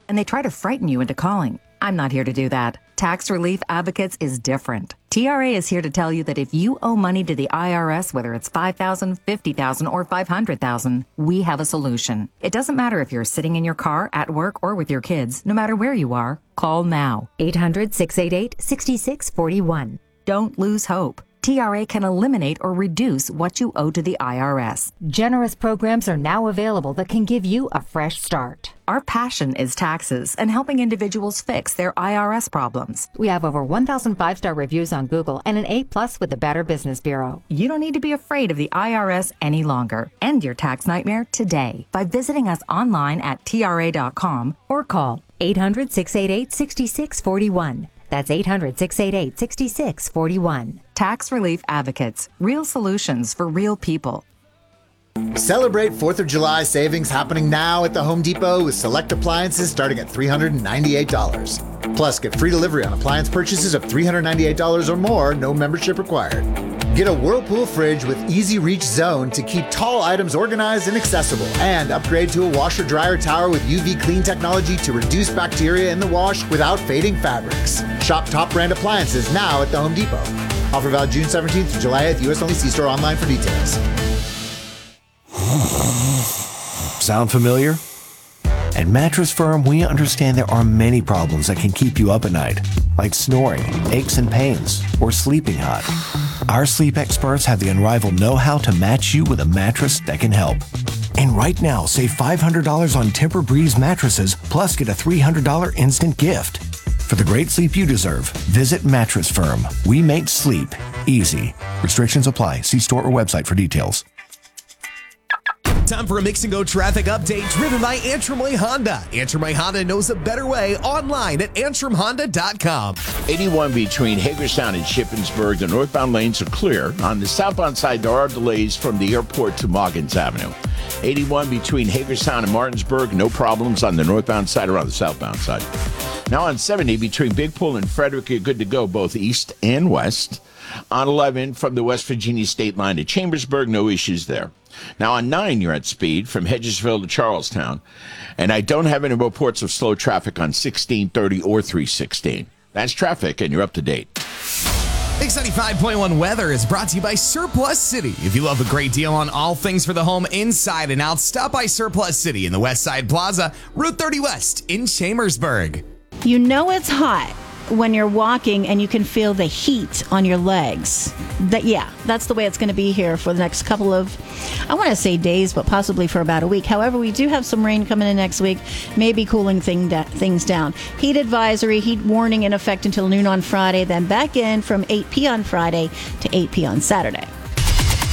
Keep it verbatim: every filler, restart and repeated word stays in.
and they try to frighten you into calling. I'm not here to do that. Tax Relief Advocates is different. T R A is here to tell you that if you owe money to the I R S, whether it's five thousand dollars, fifty thousand dollars, or five hundred thousand dollars, we have a solution. It doesn't matter if you're sitting in your car, at work, or with your kids. No matter where you are, call now. eight hundred, six eight eight, six six four one. Don't lose hope. T R A can eliminate or reduce what you owe to the I R S. Generous programs are now available that can give you a fresh start. Our passion is taxes and helping individuals fix their I R S problems. We have over one thousand five-star reviews on Google and an A plus with the Better Business Bureau. You don't need to be afraid of the I R S any longer. End your tax nightmare today by visiting us online at T R A dot com or call eight hundred, six eight eight, six six four one. That's eight hundred, six eight eight, six six four one. Tax Relief Advocates. Real solutions for real people. Celebrate fourth of July savings happening now at the Home Depot with select appliances starting at three hundred ninety-eight dollars. Plus, get free delivery on appliance purchases of three hundred ninety-eight dollars or more, no membership required. Get a Whirlpool fridge with Easy Reach Zone to keep tall items organized and accessible. And upgrade to a washer-dryer tower with U V clean technology to reduce bacteria in the wash without fading fabrics. Shop top brand appliances now at the Home Depot. Offer valid June seventeenth to July eighth. U S only. See store online for details. Sound familiar? At Mattress Firm, we understand there are many problems that can keep you up at night, like snoring, aches and pains, or sleeping hot. Our sleep experts have the unrivaled know-how to match you with a mattress that can help. And right now, save five hundred dollars on Tempur-Breeze mattresses, plus get a three hundred dollars instant gift. For the great sleep you deserve, visit Mattress Firm. We make sleep easy. Restrictions apply. See store or website for details. Time for a Mix and Go traffic update driven by Antrim Way Honda. Antrim Way Honda knows a better way online at antrim honda dot com. eighty-one between Hagerstown and Shippensburg. The northbound lanes are clear. On the southbound side, there are delays from the airport to Moggins Avenue. eighty-one between Hagerstown and Martinsburg. No problems on the northbound side or on the southbound side. Now on seventy between Big Pool and Frederick, you're good to go both east and west. On eleven from the West Virginia state line to Chambersburg, no issues there. Now on nine, you're at speed from Hedgesville to Charlestown. And I don't have any reports of slow traffic on sixteen thirty or three sixteen. That's traffic, and you're up to date. Mix ninety-five point one weather is brought to you by Surplus City. If you love a great deal on all things for the home inside and out, stop by Surplus City in the West Side Plaza, Route thirty West in Chambersburg. You know it's hot when you're walking and you can feel the heat on your legs. That yeah, that's the way it's going to be here for the next couple of, I want to say days, but possibly for about a week. However, we do have some rain coming in next week, maybe cooling thing da- things down. Heat advisory, heat warning in effect until noon on Friday, then back in from eight p.m. on Friday to eight p.m. on Saturday.